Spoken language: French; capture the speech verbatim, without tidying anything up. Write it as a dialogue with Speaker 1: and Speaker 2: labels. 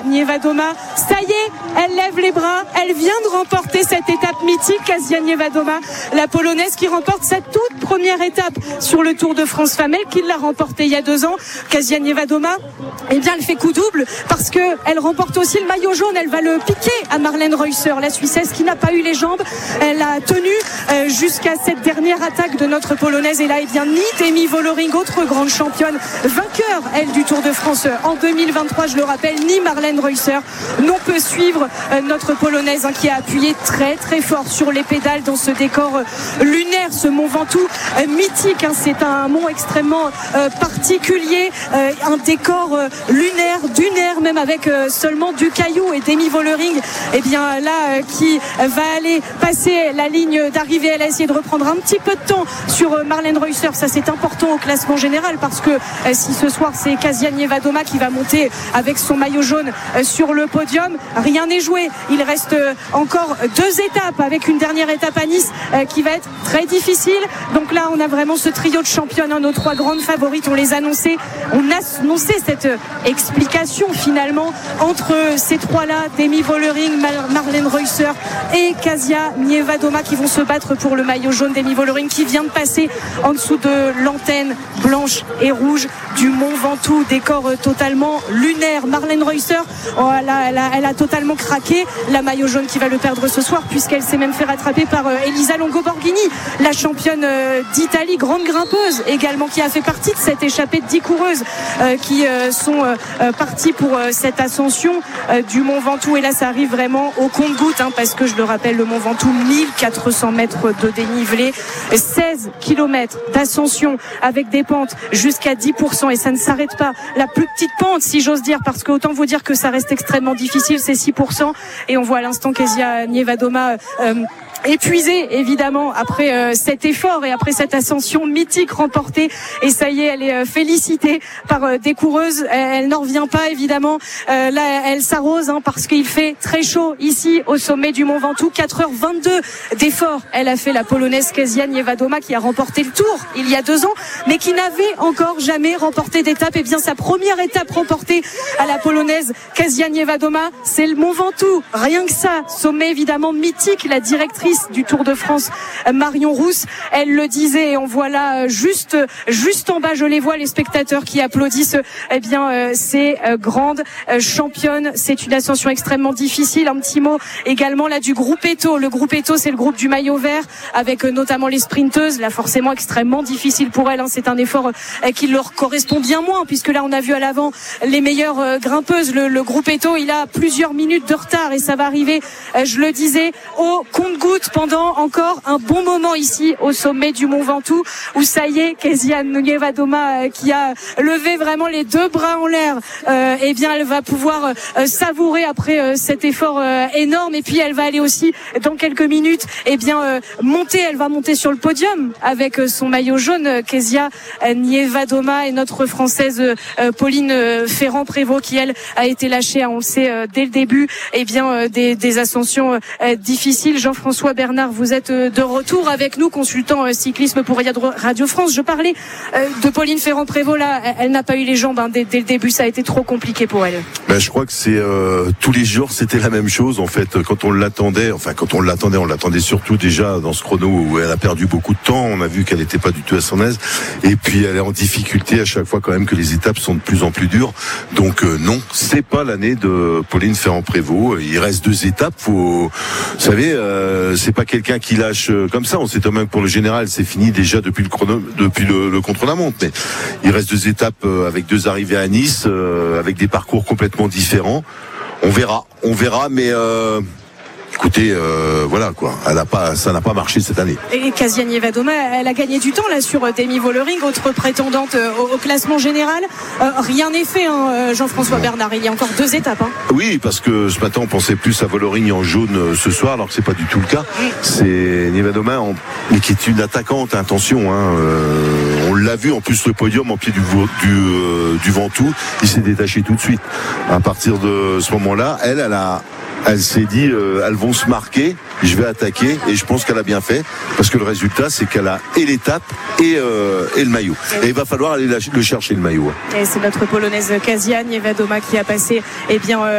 Speaker 1: Nievadoma. Ça y est, elle lève les bras, elle vient de remporter cette étape mythique, Kasia Nievadoma, la Polonaise qui remporte sa toute première étape sur le Tour de France Femelle, qui l'a remportée il y a deux ans. Kasia Nievadoma, eh bien, elle fait coup double parce qu'elle remporte aussi le maillot jaune. Elle va le piquer à Marlène Reusser, la Suissesse qui n'a pas eu les jambes. Elle a tenu euh, jusqu'à cette dernière attaque de notre Polonaise. Et là, eh bien, ni Demi Vollering, autre grande championne, vainqueur, elle, du Tour de France en deux mille vingt-trois, je le rappelle, ni Marlène Reusser n'ont peut suivre euh, notre Polonaise hein, qui a appuyé très très fort sur les pédales dans ce décor euh, lunaire, ce Mont Ventoux euh, mythique. Hein, c'est un mont extrêmement euh, particulier, euh, un décor euh, lunaire, dunaire même, avec euh, seulement du caillou. Et Demi Vollering, eh bien là, euh, qui va aller passer la ligne d'arrivée. Elle a essayé de reprendre un petit peu de temps sur euh, Marlène Reusser. Ça, c'est important au classement général parce que euh, si ce soir c'est Kasia Nievadoma qui va monter avec son maillot jaune euh, sur le podium, rien n'est joué. Il reste euh, encore deux étapes, avec une dernière étape à Nice euh, qui va être très difficile. Donc là, on a vraiment ce trio de championnes, hein, nos trois grandes favorites. On les a annoncées. On a annoncé cette euh, explication finalement entre euh, ces trois-là, Demi Vollering, Mar- Marlène Reusser et Kasia Nievadoma, qui vont se battre pour le maillot jaune. Demi Vollering qui vient de passer en dessous de l'antenne blanche et rouge du Mont Ventoux, décor euh, totalement lunaire. Marlène Reusser, oh, elle, a, elle, a, elle a totalement craqué. La maillot jaune qui va le perdre ce soir, puisqu'elle s'est même fait rattraper par euh, Elisa Longo-Borghini, la championne euh, d'Italie, grande grimpeuse également, qui a fait partie de cette échappée de dix coureuses euh, qui euh, sont euh, parties pour euh, cette ascension euh, du Mont Ventoux. Et là, ça arrive vraiment au compte-gouttes, hein, parce que je le rappelle, le Mont Ventoux, mille quatre cents mètres de dénivelé, seize kilomètres d'ascension avec des pentes jusqu'à dix pour cent, et ça ne s'arrête pas. La plus petite pente, si j'ose dire, parce que autant vous dire que ça reste extrêmement difficile, c'est six pour cent. Et on voit à l'instant Kasia Nievadoma euh, épuisée évidemment après euh, cet effort et après cette ascension mythique remportée. Et ça y est, elle est euh, félicitée par euh, des coureuses. Elle, elle n'en revient pas évidemment. Euh, là, elle s'arrose hein, parce qu'il fait très chaud ici au sommet du Mont Ventoux. quatre heures vingt-deux d'effort. Elle a fait, la Polonaise Kasia Nievadoma, qui a remporté le Tour il y a deux ans, mais qui n'avait encore jamais remporté d'étape. Et bien, sa première étape remportée à la Polonaise Kasia Nievadoma, c'est le Mont Ventoux. Rien que ça, sommet évidemment mythique. La directrice du Tour de France, Marion Rousse, elle le disait, et on voit là juste juste en bas, je les vois, les spectateurs qui applaudissent eh bien euh, ces euh, grandes euh, championnes. C'est une ascension extrêmement difficile. Un petit mot également là du groupe Eto. Le groupe Eto, c'est le groupe du maillot vert, avec euh, notamment les sprinteuses, là forcément extrêmement difficile pour elles, hein. C'est un effort euh, qui leur correspond bien moins, puisque là on a vu à l'avant les meilleures euh, grimpeuses. Le, le groupe Eto, il a plusieurs minutes de retard, et ça va arriver, euh, je le disais, au compte-gouttes pendant encore un bon moment ici au sommet du Mont Ventoux, où ça y est, Kasia Nievadoma euh, qui a levé vraiment les deux bras en l'air, euh, eh bien elle va pouvoir euh, savourer après euh, cet effort euh, énorme. Et puis elle va aller aussi dans quelques minutes eh bien euh, monter, elle va monter sur le podium avec euh, son maillot jaune, euh, Kasia Nievadoma, et notre Française euh, Pauline euh, Ferrand-Prévot, qui elle a été lâchée, hein, on le sait euh, dès le début, eh bien euh, des, des ascensions euh, difficiles. Jean-François Bernard, vous êtes de retour avec nous, consultant cyclisme pour Radio France. Je parlais de Pauline Ferrand-Prévôt, là, elle n'a pas eu les jambes hein, dès, dès le début, ça a été trop compliqué pour elle.
Speaker 2: Ben, je crois que c'est euh, tous les jours c'était la même chose en fait. Quand on l'attendait, enfin quand on l'attendait, on l'attendait surtout déjà dans ce chrono où elle a perdu beaucoup de temps. On a vu qu'elle n'était pas du tout à son aise, et puis elle est en difficulté à chaque fois quand même que les étapes sont de plus en plus dures. Donc euh, non, c'est pas l'année de Pauline Ferrand-Prévôt. Il reste deux étapes. Faut, vous savez. Euh, c'est pas quelqu'un qui lâche comme ça. On sait quand même que pour le général, c'est fini déjà depuis le chrono, depuis le, le contre-la-montre. Mais il reste deux étapes avec deux arrivées à Nice, euh, avec des parcours complètement différents. On verra, on verra, mais euh, écoutez, euh, voilà quoi. Elle a pas, ça n'a pas marché cette année.
Speaker 1: Et Kasia Nievadoma, elle a gagné du temps là sur Demi Vollering, autre prétendante au, au classement général. Euh, rien n'est fait, hein, Jean-François non. Bernard. Il y a encore deux étapes. Hein.
Speaker 2: Oui, parce que ce matin on pensait plus à Vollering en jaune euh, ce soir, alors que c'est pas du tout le cas. Oui. C'est Nievadoma, en... mais qui est une attaquante. Attention, hein, euh, on l'a vu en plus le podium en pied du du, euh, du Ventoux, il s'est détaché tout de suite. À partir de ce moment-là, elle, elle a Elle s'est dit, euh, elles vont se marquer, je vais attaquer, et je pense qu'elle a bien fait, parce que le résultat, c'est qu'elle a et l'étape et, euh, et le maillot. Et il va falloir aller le chercher, le maillot.
Speaker 1: Et c'est notre Polonaise Kasia Nievadoma qui a passé, eh bien, euh